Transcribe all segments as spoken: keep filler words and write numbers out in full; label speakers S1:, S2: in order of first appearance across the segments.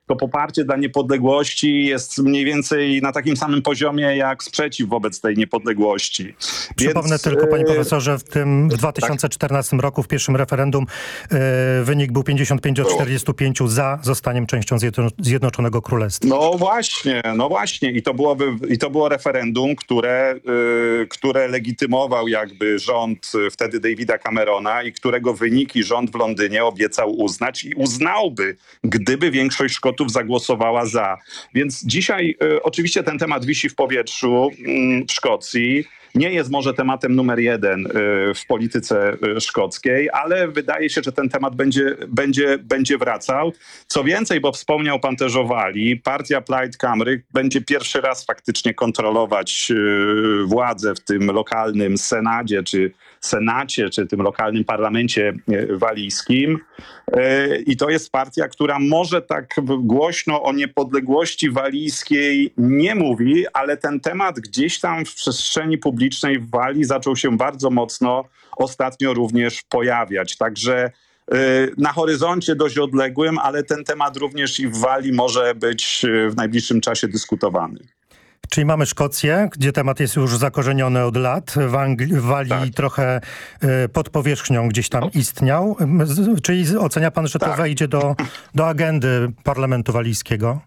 S1: to poparcie dla niepodległości jest mniej więcej na takim samym poziomie jak sprzeciw wobec tej niepodległości.
S2: Przypomnę Więc, tylko, panie profesorze, w tym w dwa tysiące czternastym tak. roku w pierwszym referendum e, wynik był pięćdziesiąt pięć do czterdziestu pięciu za zostaniem częścią Zjednoczonego Królestwa.
S1: No właśnie, no właśnie. I to było, i to było referendum, które, y, które legitymował jakby rząd wtedy Davida Camerona i którego wyniki rząd w Londynie obiecał uznać i uznałby, gdyby większość Szkotów zagłosowała za. Więc dzisiaj y, oczywiście ten temat wisi w powietrzu y, w Szkocji. Nie jest może tematem numer jeden y, w polityce y, szkockiej, ale wydaje się, że ten temat będzie, będzie, będzie wracał. Co więcej, bo wspomniał pan też o Walii, partia Plaid Cymru będzie pierwszy raz faktycznie kontrolować y, władzę w tym lokalnym senadzie, czy senacie, czy tym lokalnym parlamencie y, walijskim. Y, I to jest partia, która może tak głośno o niepodległości walijskiej nie mówi, ale ten temat gdzieś tam w przestrzeni publicznej w Walii zaczął się bardzo mocno ostatnio również pojawiać. Także y, na horyzoncie dość odległym, ale ten temat również i w Walii może być w najbliższym czasie dyskutowany.
S2: Czyli mamy Szkocję, gdzie temat jest już zakorzeniony od lat. W, Angli- w Walii tak. trochę y, pod powierzchnią gdzieś tam istniał. Z, czyli ocenia pan, że tak. to wejdzie do, do agendy parlamentu walijskiego?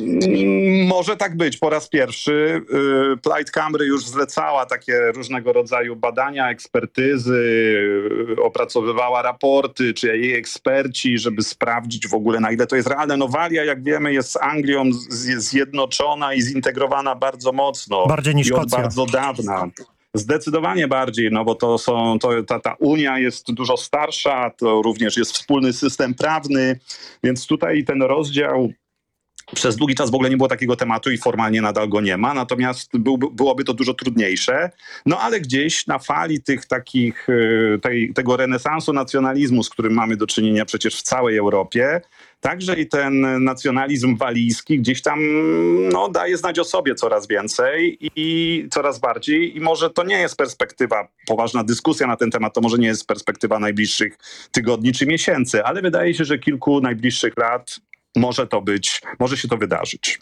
S1: Może tak być. Po raz pierwszy Plaid Cymru już zlecała takie różnego rodzaju badania, ekspertyzy, opracowywała raporty, czy jej eksperci, żeby sprawdzić w ogóle, na ile to jest realne. No Walia, jak wiemy, jest z Anglią z- zjednoczona i zintegrowana bardzo mocno.
S2: Bardziej niż
S1: i od
S2: Szkocja.
S1: bardzo dawna. Zdecydowanie bardziej, no bo to są, to, ta, ta Unia jest dużo starsza, to również jest wspólny system prawny, więc tutaj ten rozdział przez długi czas w ogóle nie było takiego tematu i formalnie nadal go nie ma, natomiast byłby, byłoby to dużo trudniejsze. No ale gdzieś na fali tych takich, tej, tego renesansu nacjonalizmu, z którym mamy do czynienia przecież w całej Europie, także i ten nacjonalizm walijski gdzieś tam no, daje znać o sobie coraz więcej i coraz bardziej. I może to nie jest perspektywa, poważna dyskusja na ten temat, to może nie jest perspektywa najbliższych tygodni czy miesięcy, ale wydaje się, że kilku najbliższych lat może to być, może się to wydarzyć.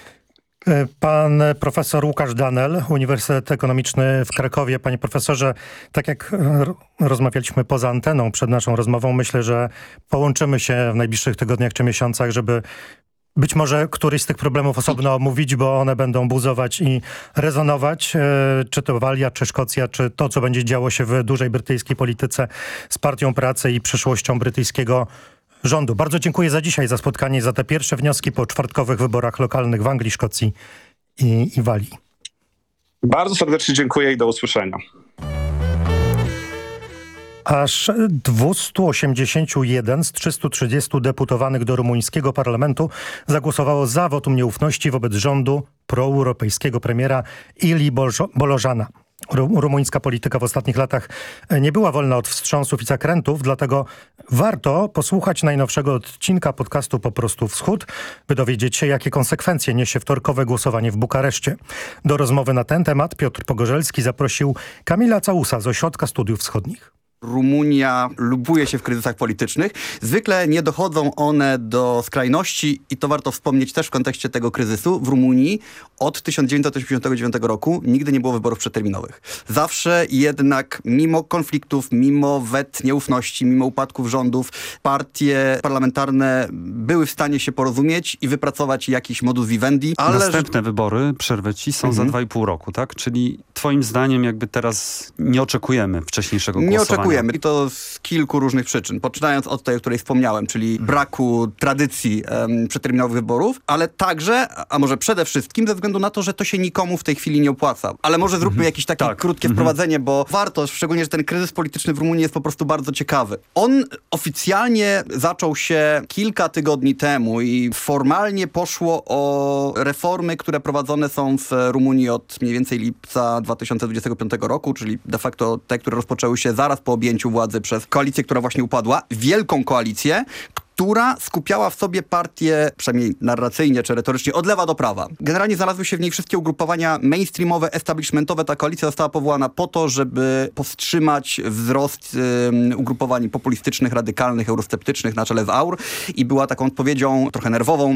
S2: Pan profesor Łukasz Danel, Uniwersytet Ekonomiczny w Krakowie. Panie profesorze, tak jak rozmawialiśmy poza anteną przed naszą rozmową, myślę, że połączymy się w najbliższych tygodniach czy miesiącach, żeby być może któryś z tych problemów osobno omówić, bo one będą buzować i rezonować, czy to Walia, czy Szkocja, czy to, co będzie działo się w dużej brytyjskiej polityce z Partią Pracy i przyszłością brytyjskiego rządu. Bardzo dziękuję za dzisiaj, za spotkanie, za te pierwsze wnioski po czwartkowych wyborach lokalnych w Anglii, Szkocji i, i Walii.
S1: Bardzo serdecznie dziękuję i do usłyszenia.
S2: Aż dwieście osiemdziesiąt jeden z trzystu trzydziestu deputowanych do rumuńskiego parlamentu zagłosowało za wotum nieufności wobec rządu proeuropejskiego premiera Ili Bolożana. Rumuńska polityka w ostatnich latach nie była wolna od wstrząsów i zakrętów, dlatego warto posłuchać najnowszego odcinka podcastu Po prostu Wschód, by dowiedzieć się, jakie konsekwencje niesie wtorkowe głosowanie w Bukareszcie. Do rozmowy na ten temat Piotr Pogorzelski zaprosił Kamila Całusa z Ośrodka Studiów Wschodnich.
S3: Rumunia lubuje się w kryzysach politycznych. Zwykle nie dochodzą one do skrajności i to warto wspomnieć też w kontekście tego kryzysu. W Rumunii od tysiąc dziewięćset osiemdziesiątego dziewiątego roku nigdy nie było wyborów przedterminowych. Zawsze jednak mimo konfliktów, mimo wet nieufności, mimo upadków rządów, partie parlamentarne były w stanie się porozumieć i wypracować jakiś modus vivendi.
S4: Ale następne wybory, przerwę ci, są mhm. za dwa i pół roku, tak? Czyli twoim zdaniem jakby teraz nie oczekujemy wcześniejszego głosowania.
S3: Nie oczekujemy. I to z kilku różnych przyczyn. Poczynając od tej, o której wspomniałem, czyli braku tradycji um, przedterminowych wyborów, ale także, a może przede wszystkim ze względu na to, że to się nikomu w tej chwili nie opłaca. Ale może zróbmy jakieś takie tak. krótkie mhm. wprowadzenie, bo warto, szczególnie, że ten kryzys polityczny w Rumunii jest po prostu bardzo ciekawy. On oficjalnie zaczął się kilka tygodni temu i formalnie poszło o reformy, które prowadzone są w Rumunii od mniej więcej lipca dwa tysiące dwudziestego piątego roku, czyli de facto te, które rozpoczęły się zaraz po objęciu władzy przez koalicję, która właśnie upadła, wielką koalicję, która skupiała w sobie partię, przynajmniej narracyjnie czy retorycznie, od lewa do prawa. Generalnie znalazły się w niej wszystkie ugrupowania mainstreamowe, establishmentowe. Ta koalicja została powołana po to, żeby powstrzymać wzrost y, ugrupowań populistycznych, radykalnych, eurosceptycznych na czele z A U R i była taką odpowiedzią trochę nerwową